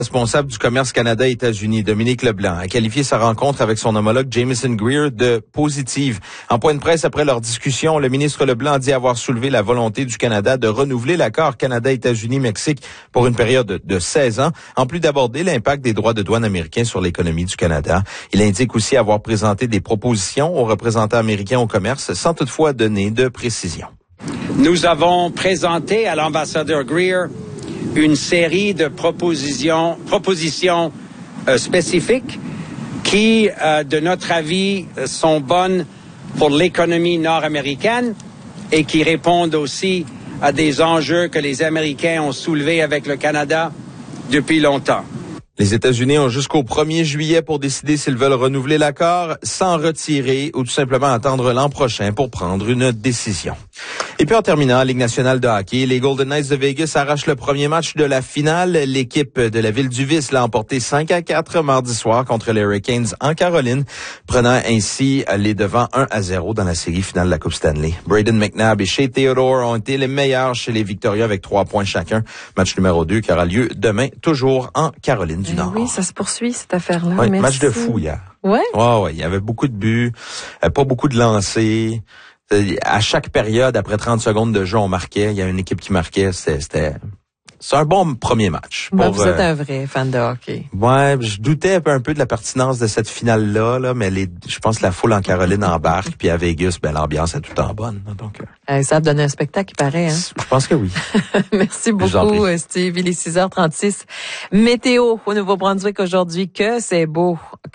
Responsable du commerce Canada-États-Unis, Dominique Leblanc, a qualifié sa rencontre avec son homologue Jamieson Greer de positive. En point de presse après leur discussion, le ministre Leblanc a dit avoir soulevé la volonté du Canada de renouveler l'accord Canada-États-Unis-Mexique pour une période de 16 ans, en plus d'aborder l'impact des droits de douane américains sur l'économie du Canada. Il indique aussi avoir présenté des propositions aux représentants américains au commerce, sans toutefois donner de précision. Nous avons présenté à l'ambassadeur Greer une série de propositions spécifiques qui, de notre avis, sont bonnes pour l'économie nord-américaine et qui répondent aussi à des enjeux que les Américains ont soulevés avec le Canada depuis longtemps. Les États-Unis ont jusqu'au 1er juillet pour décider s'ils veulent renouveler l'accord, s'en retirer ou tout simplement attendre l'an prochain pour prendre une décision. Et puis en terminant, Ligue nationale de hockey, les Golden Knights de Vegas arrachent le premier match de la finale. L'équipe de la ville du Vice l'a emporté 5-4 mardi soir contre les Hurricanes en Caroline, prenant ainsi les devants 1-0 dans la série finale de la Coupe Stanley. Braden McNabb et Shea Theodore ont été les meilleurs chez les Victorias avec 3 points chacun. Match numéro 2 qui aura lieu demain, toujours en Caroline du Nord. Oui, ça se poursuit cette affaire-là. Oui, merci. Match de fou hier. Ouais. Ouais, il y avait beaucoup de buts, pas beaucoup de lancers. À chaque période, après 30 secondes de jeu, on marquait. Il y a une équipe qui marquait. C'est un bon premier match. Vous êtes un vrai fan de hockey. Ouais, je doutais un peu de la pertinence de cette finale-là, mais je pense que la foule en Caroline embarque, puis à Vegas, l'ambiance est tout en bonne. Donc, ça a donné un spectacle, il paraît. Hein? Je pense que oui. Merci beaucoup, Steve. Il est 6h36. Météo au Nouveau-Brunswick aujourd'hui, que c'est beau.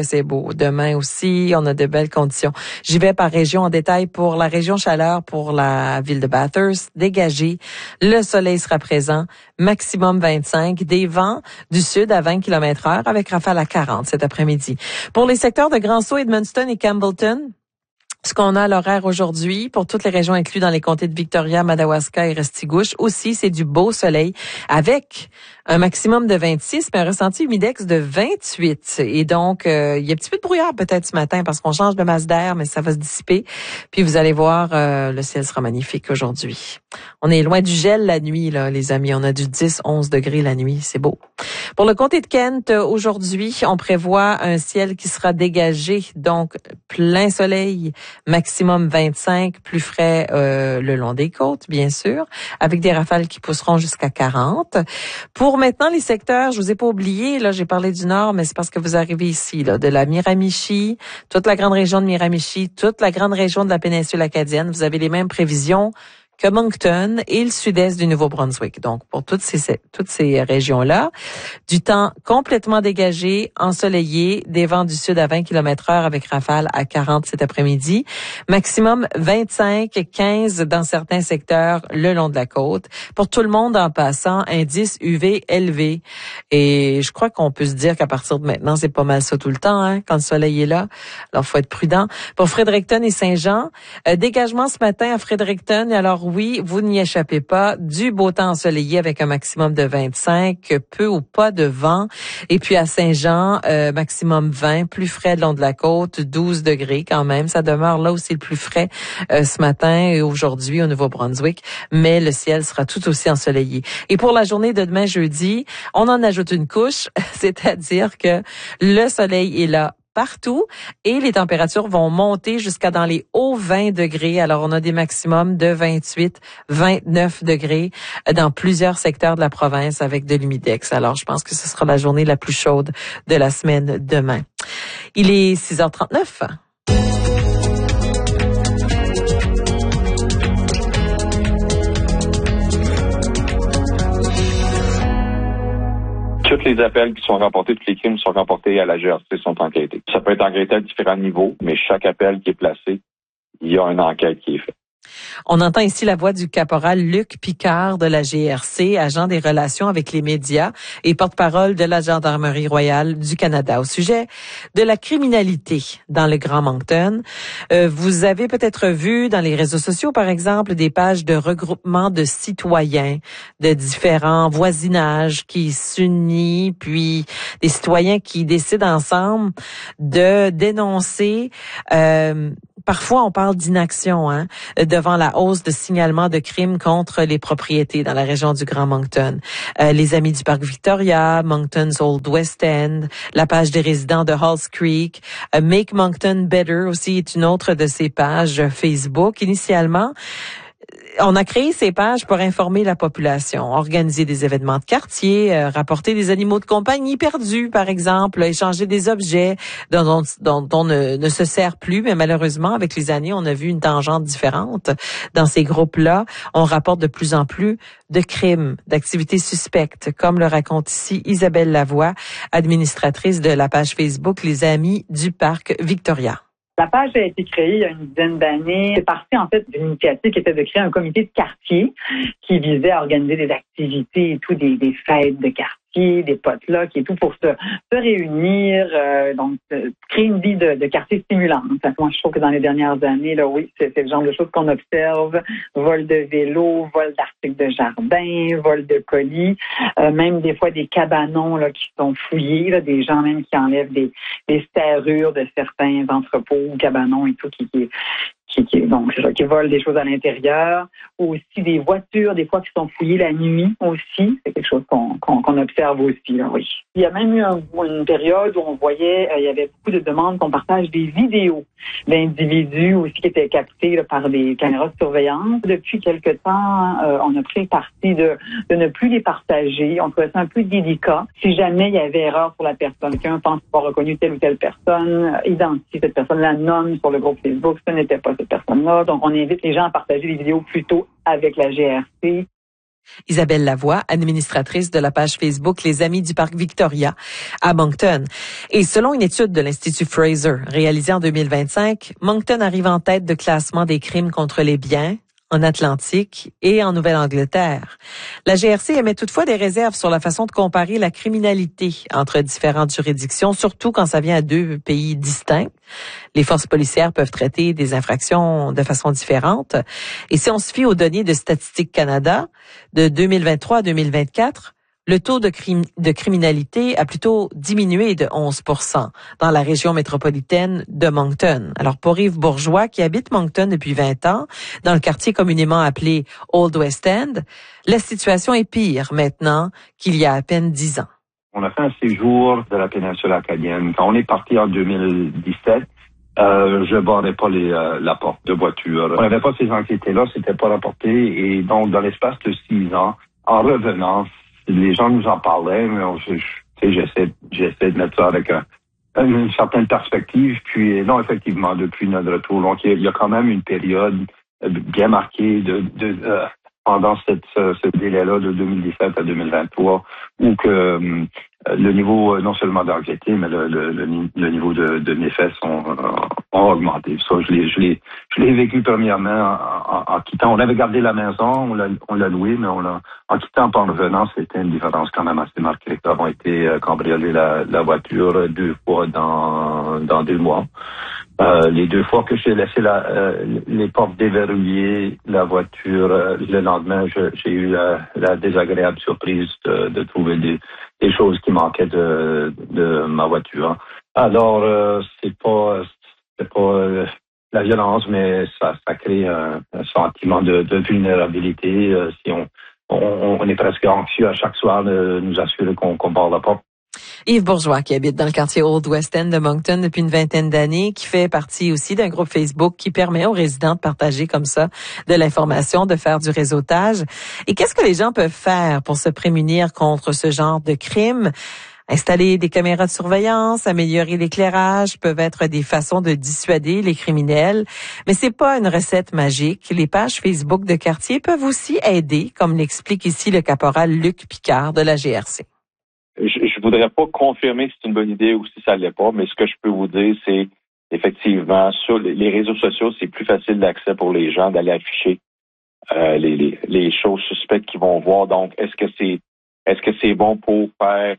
Demain aussi, on a de belles conditions. J'y vais par région en détail pour la région chaleur, pour la ville de Bathurst, dégagée. Le soleil sera présent. Maximum 25, des vents du sud à 20 km/h avec rafale à 40 cet après-midi. Pour les secteurs de Grand Sault, Edmundston et Campbellton, ce qu'on a à l'horaire aujourd'hui, pour toutes les régions incluses dans les comtés de Victoria, Madawaska et Restigouche, aussi, c'est du beau soleil avec un maximum de 26, mais un ressenti humidex de 28. Et donc, il y a un petit peu de brouillard peut-être ce matin parce qu'on change de masse d'air, mais ça va se dissiper. Puis vous allez voir, le ciel sera magnifique aujourd'hui. On est loin du gel la nuit, là, les amis. On a du 10-11 degrés la nuit. C'est beau. Pour le comté de Kent, aujourd'hui, on prévoit un ciel qui sera dégagé, donc plein soleil, maximum 25, plus frais le long des côtes, bien sûr, avec des rafales qui pousseront jusqu'à 40. Pour maintenant les secteurs, je vous ai pas oublié, là j'ai parlé du nord, mais c'est parce que vous arrivez ici, là, de la Miramichi, toute la grande région de Miramichi, toute la grande région de la péninsule acadienne. Vous avez les mêmes prévisions que Moncton et le sud-est du Nouveau-Brunswick. Donc, pour toutes ces régions-là, du temps complètement dégagé, ensoleillé, des vents du sud à 20 km/h avec rafale à 40 cet après-midi. Maximum 25, 15 dans certains secteurs le long de la côte. Pour tout le monde en passant, indice UV élevé. Et je crois qu'on peut se dire qu'à partir de maintenant, c'est pas mal ça tout le temps, hein, quand le soleil est là. Alors, faut être prudent. Pour Fredericton et Saint-Jean, dégagement ce matin à Fredericton. Alors, oui, vous n'y échappez pas. Du beau temps ensoleillé avec un maximum de 25, peu ou pas de vent. Et puis à Saint-Jean, maximum 20, plus frais le long de la côte, 12 degrés quand même. Ça demeure là où c'est le plus frais ce matin et aujourd'hui au Nouveau-Brunswick. Mais le ciel sera tout aussi ensoleillé. Et pour la journée de demain jeudi, on en ajoute une couche, c'est-à-dire que le soleil est là partout et les températures vont monter jusqu'à dans les hauts 20 degrés. Alors, on a des maximums de 28, 29 degrés dans plusieurs secteurs de la province avec de l'humidex. Alors, je pense que ce sera la journée la plus chaude de la semaine demain. Il est 6h39. Tous les appels qui sont rapportés, tous les crimes qui sont rapportés à la GRC sont enquêtés. Ça peut être enquêté à différents niveaux, mais chaque appel qui est placé, il y a une enquête qui est faite. On entend ici la voix du caporal Luc Picard de la GRC, agent des relations avec les médias et porte-parole de la Gendarmerie royale du Canada au sujet de la criminalité dans le Grand Moncton. Vous avez peut-être vu dans les réseaux sociaux, par exemple, des pages de regroupement de citoyens de différents voisinages qui s'unissent, puis des citoyens qui décident ensemble de dénoncer parfois on parle d'inaction devant la hausse de signalements de crimes contre les propriétés dans la région du Grand Moncton. Les Amis du Parc Victoria, Moncton's Old West End, la page des résidents de Halls Creek, Make Moncton Better aussi est une autre de ces pages Facebook. Initialement, on a créé ces pages pour informer la population, organiser des événements de quartier, rapporter des animaux de compagnie perdus, par exemple, échanger des objets dont on ne se sert plus, mais malheureusement, avec les années, on a vu une tangente différente. Dans ces groupes-là, on rapporte de plus en plus de crimes, d'activités suspectes, comme le raconte ici Isabelle Lavoie, administratrice de la page Facebook Les Amis du Parc Victoria. La page a été créée il y a une dizaine d'années. C'est parti en fait d'une initiative qui était de créer un comité de quartier qui visait à organiser des activités et tout, des fêtes de quartier, des potlucks et tout pour se réunir, créer une vie de quartier stimulante. Moi, je trouve que dans les dernières années, là, oui, c'est le genre de choses qu'on observe. Vol de vélo, vol d'articles de jardin, vol de colis, même des fois des cabanons là, qui sont fouillés, là, des gens même qui enlèvent des serrures de certains entrepôts ou cabanons et tout qui volent des choses à l'intérieur, ou aussi des voitures, des fois qui sont fouillées la nuit aussi. C'est quelque chose qu'on observe aussi, là, oui. Il y a même eu une période où on voyait, il y avait beaucoup de demandes qu'on partage des vidéos d'individus aussi qui étaient captés là, par des caméras de surveillance. Depuis quelque temps, on a pris le parti de ne plus les partager. On trouvait ça un peu délicat. Si jamais il y avait erreur pour la personne, quelqu'un pense avoir reconnu telle ou telle personne, identifie cette personne, la nomme sur le groupe Facebook, ce n'était pas cette personne-là. Donc, on invite les gens à partager les vidéos plutôt avec la GRC. Isabelle Lavoie, administratrice de la page Facebook Les Amis du Parc Victoria à Moncton. Et selon une étude de l'Institut Fraser réalisée en 2025, Moncton arrive en tête de classement des crimes contre les biens en Atlantique et en Nouvelle-Angleterre. La GRC émet toutefois des réserves sur la façon de comparer la criminalité entre différentes juridictions, surtout quand ça vient à deux pays distincts. Les forces policières peuvent traiter des infractions de façon différente. Et si on se fie aux données de Statistique Canada de 2023 à 2024, le taux de criminalité a plutôt diminué de 11% dans la région métropolitaine de Moncton. Alors, pour Yves Bourgeois, qui habite Moncton depuis 20 ans, dans le quartier communément appelé Old West End, la situation est pire maintenant qu'il y a à peine 10 ans. On a fait un séjour de la péninsule acadienne. Quand on est parti en 2017, je bordais pas la porte de voiture. On n'avait pas ces anxiétés-là, c'était pas rapporté. Et donc, dans l'espace de 6 ans, en revenant, les gens nous en parlaient, mais j'essaie de mettre ça avec une certaine perspective. Puis non, effectivement, depuis notre retour, donc il y a quand même une période bien marquée pendant ce délai-là de 2017 à 2023, où que le niveau non seulement d'anxiété, mais le niveau de méfaits ont augmenté. Ça, je l'ai vécu premièrement en quittant. On avait gardé la maison, on l'a louée, mais en quittant en revenant, c'était une différence quand même assez marquée. Nous avons été cambriolés la voiture 2 fois dans 2 mois. Les 2 fois que j'ai laissé les portes déverrouillées, la voiture, le lendemain, j'ai eu la désagréable surprise de trouver des choses qui manquaient de ma voiture. Alors, c'est pas la violence, mais ça crée un sentiment de vulnérabilité. Si on est presque anxieux à chaque soir de nous assurer qu'on barre la porte. Yves Bourgeois, qui habite dans le quartier Old West End de Moncton depuis une vingtaine d'années, qui fait partie aussi d'un groupe Facebook qui permet aux résidents de partager comme ça de l'information, de faire du réseautage. Et qu'est-ce que les gens peuvent faire pour se prémunir contre ce genre de crimes? Installer des caméras de surveillance, améliorer l'éclairage peuvent être des façons de dissuader les criminels. Mais c'est pas une recette magique. Les pages Facebook de quartier peuvent aussi aider, comme l'explique ici le caporal Luc Picard de la GRC. Je voudrais pas confirmer si c'est une bonne idée ou si ça l'est pas, mais ce que je peux vous dire, c'est effectivement, sur les réseaux sociaux, c'est plus facile d'accès pour les gens d'aller afficher les choses suspectes qu'ils vont voir. Donc, est-ce que c'est bon pour faire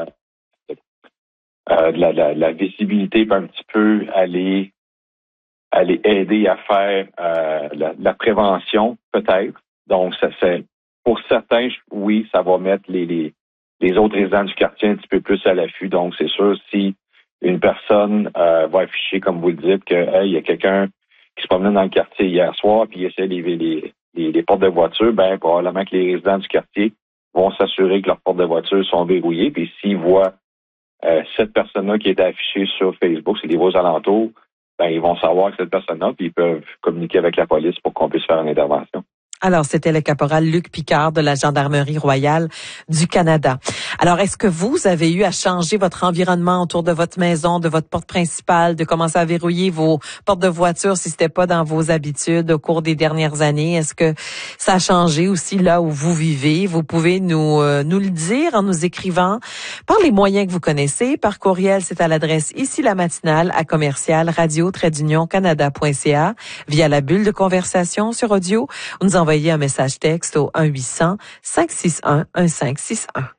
de la visibilité, puis un petit peu aller aider à faire la prévention, peut-être. Donc, ça fait pour certains, oui, ça va mettre les autres résidents du quartier un petit peu plus à l'affût. Donc, c'est sûr, si une personne va afficher, comme vous le dites, que il y a quelqu'un qui se promenaient dans le quartier hier soir, puis ils essaient les portes de voiture, ben probablement que les résidents du quartier vont s'assurer que leurs portes de voiture sont verrouillées, puis s'ils voient cette personne-là qui est affichée sur Facebook, c'est des voix alentours, ben ils vont savoir que cette personne-là, puis ils peuvent communiquer avec la police pour qu'on puisse faire une intervention. Alors, c'était le caporal Luc Picard de la Gendarmerie royale du Canada. Alors, est-ce que vous avez eu à changer votre environnement autour de votre maison, de votre porte principale, de commencer à verrouiller vos portes de voiture si c'était pas dans vos habitudes au cours des dernières années? Est-ce que ça a changé aussi là où vous vivez? Vous pouvez nous le dire en nous écrivant par les moyens que vous connaissez. Par courriel, c'est à l'adresse ici la matinale à commercial-radio-canada.ca via la bulle de conversation sur audio. Vous nous envoyez un message texte au 1-800-561-1561.